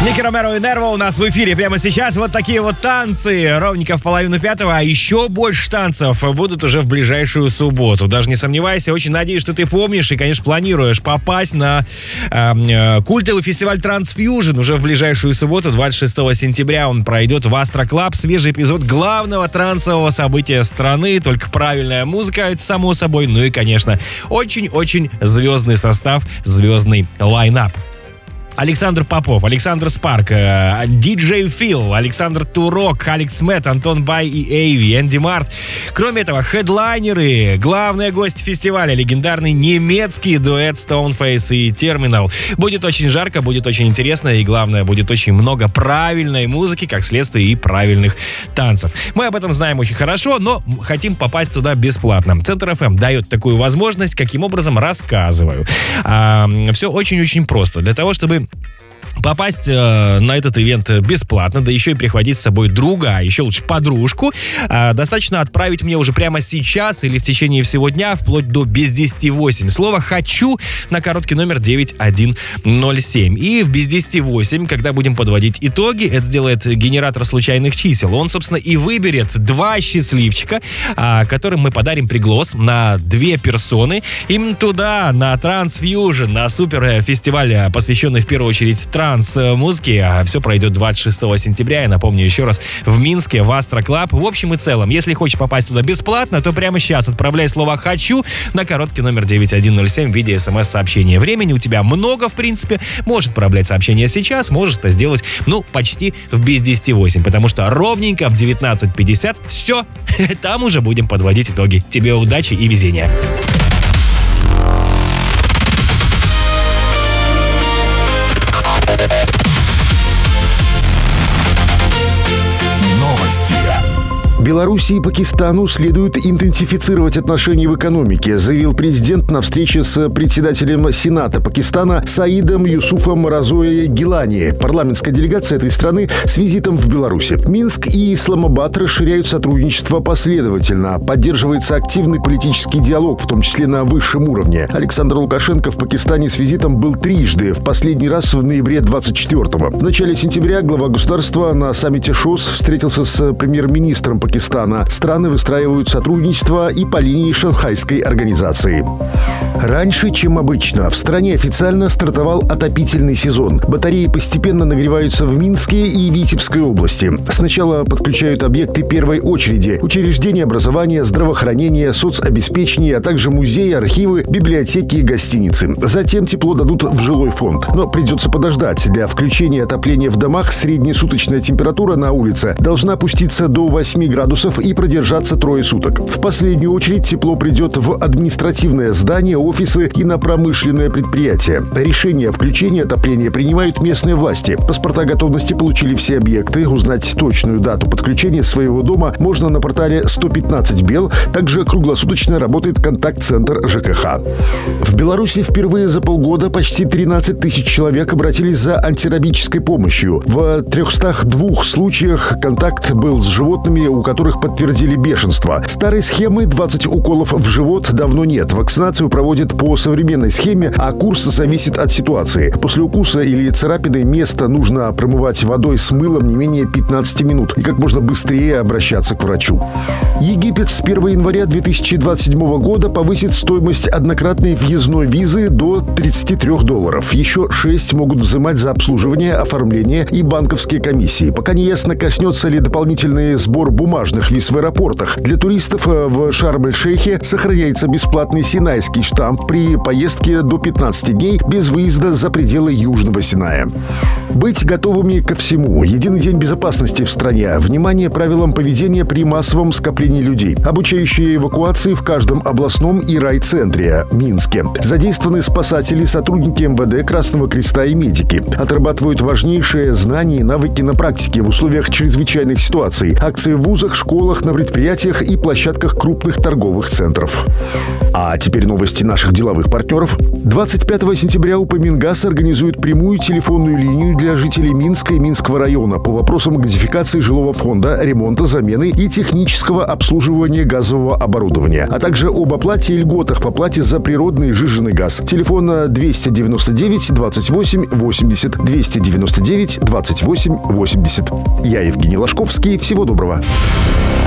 Ники Ромеро и Нерво у нас в эфире прямо сейчас. Вот такие вот танцы ровненько в 4:30, а еще больше танцев будут уже в ближайшую субботу. Даже не сомневайся, очень надеюсь, что ты помнишь и, конечно, планируешь попасть на культовый фестиваль Transfusion уже в ближайшую субботу, 26 сентября. Он пройдет в Астра Клаб. Свежий эпизод главного трансового события страны. Только правильная музыка, это само собой. Ну и, конечно, очень-очень звездный состав, звездный лайнап. Александр Попов, Александр Спарк, Диджей Фил, Александр Турок, Алекс Мэтт, Антон Бай и Эйви, Энди Март. Кроме этого, хедлайнеры, главные гости фестиваля, легендарный немецкий дуэт Stoneface и Terminal. Будет очень жарко, будет очень интересно и, главное, будет очень много правильной музыки, как следствие, и правильных танцев. Мы об этом знаем очень хорошо, но хотим попасть туда бесплатно. Центр FM дает такую возможность. Каким образом? Рассказываю. Все очень-очень просто. Для того, чтобы попасть на этот ивент бесплатно, да еще и прихватить с собой друга, а еще лучше подружку, достаточно отправить мне уже прямо сейчас или в течение всего дня, вплоть до без 10:08, слово «хочу» на короткий номер 9107. И в без 10:08, когда будем подводить итоги, это сделает генератор случайных чисел. Он, собственно, и выберет два счастливчика, которым мы подарим приглас на 2 персоны. Именно туда, на Transfusion, на супер фестиваль, посвященный в первую очередь транс-музыки. Все пройдет 26 сентября, я напомню еще раз, в Минске, в Астра Клаб. В общем и целом, если хочешь попасть туда бесплатно, то прямо сейчас отправляй слово «хочу» на короткий номер 9107 в виде смс-сообщения. Времени у тебя много, в принципе. Можешь отправлять сообщение сейчас, можешь это сделать, почти в без 10:08, потому что ровненько в 19:50 все, там уже будем подводить итоги. Тебе удачи и везения. Беларуси и Пакистану следует интенсифицировать отношения в экономике, заявил президент на встрече с председателем Сената Пакистана Саидом Юсуфом Разои Гилани. Парламентская делегация этой страны с визитом в Беларуси. Минск и Исламабад расширяют сотрудничество последовательно. Поддерживается активный политический диалог, в том числе на высшем уровне. Александр Лукашенко в Пакистане с визитом был трижды. В последний раз в ноябре 24-го. В начале сентября глава государства на саммите ШОС встретился с премьер-министром Пакистана. Страны выстраивают сотрудничество и по линии Шанхайской организации. Раньше, чем обычно, в стране официально стартовал отопительный сезон. Батареи постепенно нагреваются в Минске и Витебской области. Сначала подключают объекты первой очереди: учреждения образования, здравоохранения, соцобеспечения, а также музеи, архивы, библиотеки и гостиницы. Затем тепло дадут в жилой фонд. Но придется подождать. Для включения отопления в домах среднесуточная температура на улице должна опуститься до 8 градусов и продержаться 3 суток. В последнюю очередь тепло придет в административное здание, офисы и на промышленное предприятие. Решение о включении отопления принимают местные власти. Паспорта готовности получили все объекты. Узнать точную дату подключения своего дома можно на портале 115 Бел. Также круглосуточно работает контакт-центр ЖКХ. В Беларуси впервые за полгода почти 13 тысяч человек обратились за антирабической помощью. В 302 случаях контакт был с животными, у которых подтвердили бешенство. Старой схемы 20 уколов в живот давно нет. Вакцинацию проводят по современной схеме, а курс зависит от ситуации. После укуса или царапины место нужно промывать водой с мылом не менее 15 минут и как можно быстрее обращаться к врачу. Египет с 1 января 2027 года повысит стоимость однократной въездной визы до $33. Еще 6 могут взимать за обслуживание, оформление и банковские комиссии. Пока не ясно, коснется ли дополнительный сбор бумажных виз в аэропортах. Для туристов в Шарм-эль-Шейхе сохраняется бесплатный синайский штамп при поездке до 15 дней без выезда за пределы Южного Синая. Быть готовыми ко всему. Единый день безопасности в стране. Внимание правилам поведения при массовом скоплении людей. Обучающие эвакуации в каждом областном и райцентре Минске. Задействованы спасатели, сотрудники МВД, Красного Креста и медики. Отрабатывают важнейшие знания и навыки на практике в условиях чрезвычайных ситуаций. Акции в вузах, школах, на предприятиях и площадках крупных торговых центров. А теперь новости наших деловых партнеров. 25 сентября УП Мингаз организует прямую телефонную линию для для жителей Минска и Минского района по вопросам газификации жилого фонда, ремонта, замены и технического обслуживания газового оборудования, а также об оплате и льготах по плате за природный и сжиженный газ. Телефон 299 28 80 299 28 80. Я Евгений Ложковский. Всего доброго.